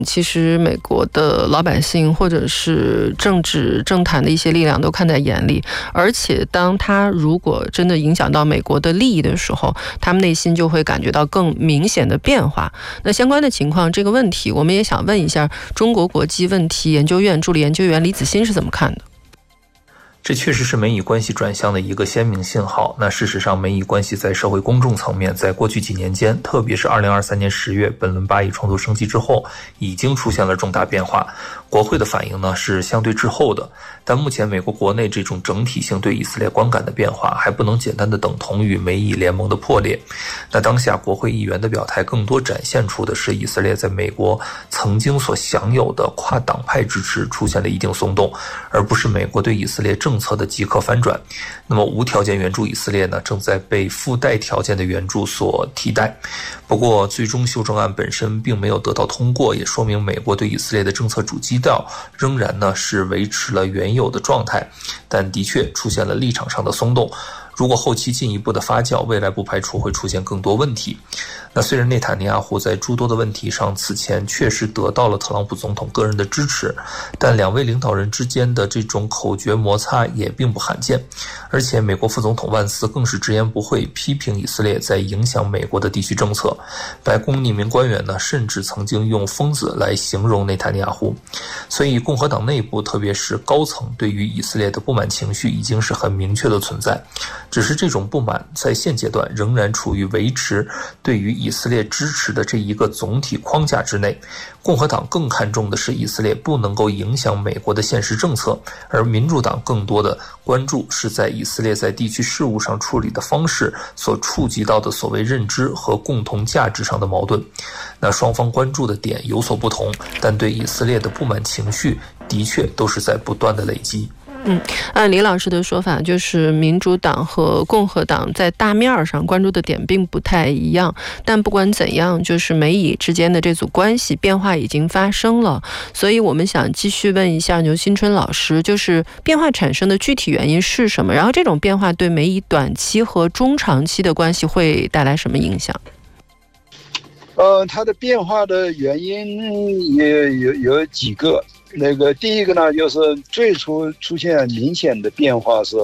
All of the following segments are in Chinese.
其实美国的老百姓或者是政治政坛的一些力量都看在眼里，而且当他如果真的影响到美国的利益的时候，他们内心就会感觉到更明显的变化。那相关的情况，这个问题我们也想问一下中国国际问题研究院助理研究员李子欣是怎么看的。 这确实是美以关系转向的一个鲜明信号。那事实上，美以关系在社会公众层面，在过去几年间，特别是2023年10月本轮巴以冲突升级之后，已经出现了重大变化。国会的反应呢是相对滞后的，但目前美国国内这种整体性对以色列观感的变化，还不能简单的等同于美以联盟的破裂。那当下国会议员的表态，更多展现出的是以色列在美国曾经所享有的跨党派支持出现了一定松动，而不是美国对以色列政策的即刻反转。那么无条件援助以色列呢，正在被附带条件的援助所替代。不过最终修正案本身并没有得到通过，也说明美国对以色列的政策主基调仍然呢是维持了原有的状态，但的确出现了立场上的松动。如果后期进一步的发酵，未来不排除会出现更多问题。那虽然内塔尼亚胡在诸多的问题上此前确实得到了特朗普总统个人的支持，但两位领导人之间的这种口诀摩擦也并不罕见。而且美国副总统万斯更是直言不讳批评以色列在影响美国的地区政策。白宫匿名官员呢，甚至曾经用疯子来形容内塔尼亚胡。所以共和党内部，特别是高层对于以色列的不满情绪已经是很明确的存在。只是这种不满在现阶段仍然处于维持对于以色列支持的这一个总体框架之内。共和党更看重的是以色列不能够影响美国的现实政策，而民主党更多的关注是在以色列在地区事务上处理的方式所触及到的所谓认知和共同价值上的矛盾。那双方关注的点有所不同，但对以色列的不满情绪的确都是在不断的累积。 按李老师的说法，就是民主党和共和党在大面上关注的点并不太一样，但不管怎样，就是美以之间的这组关系变化已经发生了。所以我们想继续问一下牛新春老师，就是变化产生的具体原因是什么？然后这种变化对美以短期和中长期的关系会带来什么影响？ 它的变化的原因也有几个。第一个呢，就是最初出现明显的变化是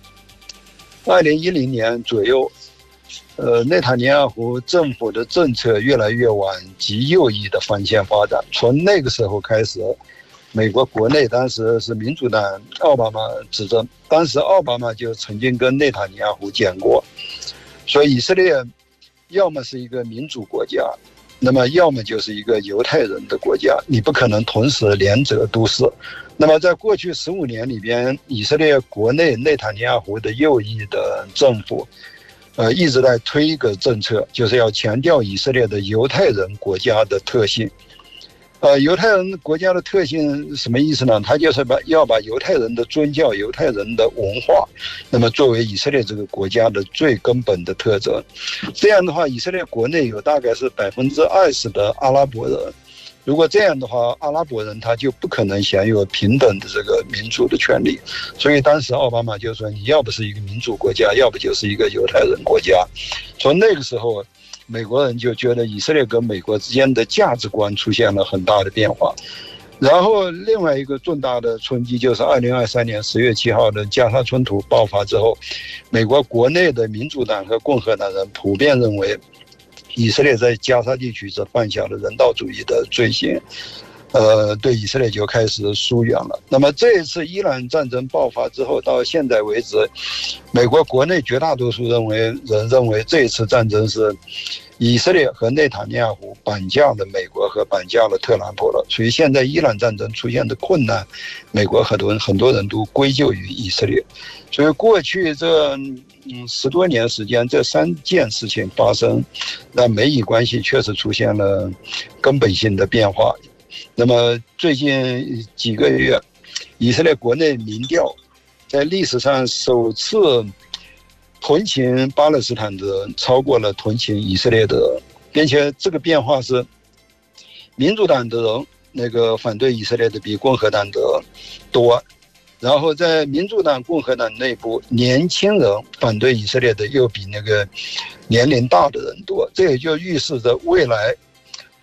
2010年左右，内塔尼亚胡政府的政策越来越往极右翼的方向发展。从那个时候开始，美国国内当时是民主党奥巴马执政，当时奥巴马就曾经跟内塔尼亚胡讲过，说以色列要么是一个民主国家，那么要么就是一个犹太人的国家，你不可能同时两者都是。那么在过去15年里边，以色列国内内塔尼亚胡的右翼的政府一直在推一个政策，就是要强调以色列的犹太人国家的特性。犹太人国家的特性什么意思呢？他就是要把犹太人的宗教、犹太人的文化，那么作为以色列这个国家的最根本的特征。这样的话，以色列国内有大概是20%的阿拉伯人。如果这样的话，阿拉伯人他就不可能享有平等的这个民主的权利。所以当时奥巴马就说，你要不是一个民主国家，要不就是一个犹太人国家。从那个时候，美国人就觉得以色列跟美国之间的价值观出现了很大的变化。然后另外一个重大的冲击就是2023年10月7号的加沙冲突爆发之后，美国国内的民主党和共和党人普遍认为以色列在加沙地区是犯下了人道主义的罪行，对以色列就开始疏远了。那么这一次伊朗战争爆发之后，到现在为止，美国国内绝大多数人认为这一次战争是以色列和内塔尼亚胡绑架了美国和绑架了特朗普了。所以现在伊朗战争出现的困难，美国很多人都归咎于以色列。所以过去这10多年时间，这3件事情发生，让美以关系确实出现了根本性的变化。那么最近几个月，以色列国内民调在历史上首次同情巴勒斯坦的人超过了同情以色列的人，并且这个变化是民主党的人反对以色列的比共和党的多，然后在民主党共和党内部，年轻人反对以色列的又比年龄大的人多。这也就预示着未来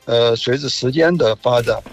随着时间的发展，